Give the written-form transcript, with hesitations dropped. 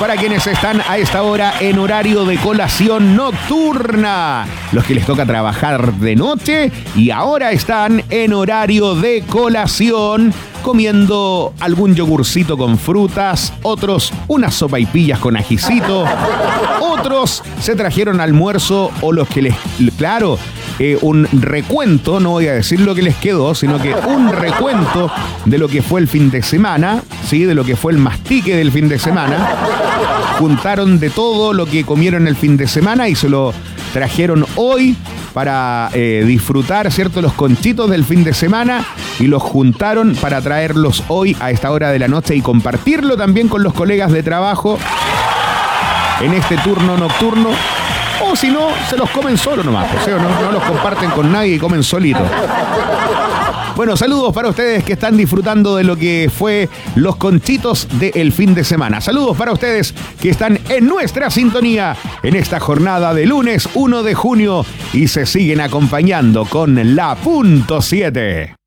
para quienes están a esta hora en horario de colación nocturna. Los que les toca trabajar de noche y ahora están en horario de colación, comiendo algún yogurcito con frutas, otros unas sopaipillas con ajicito, otros se trajeron almuerzo o los que un recuento, no voy a decir lo que les quedó, sino que un recuento de lo que fue el fin de semana, ¿sí? De lo que fue el mastique del fin de semana. Juntaron de todo lo que comieron el fin de semana y se lo trajeron hoy para disfrutar, ¿cierto?, los conchitos del fin de semana, y los juntaron para traerlos hoy a esta hora de la noche y compartirlo también con los colegas de trabajo en este turno nocturno. O si no, se los comen solo nomás, o sea, no los comparten con nadie y comen solitos. Bueno, saludos para ustedes que están disfrutando de lo que fue los conchitos del fin de semana. Saludos para ustedes que están en nuestra sintonía en esta jornada de lunes 1 de junio y se siguen acompañando con la Punto 7.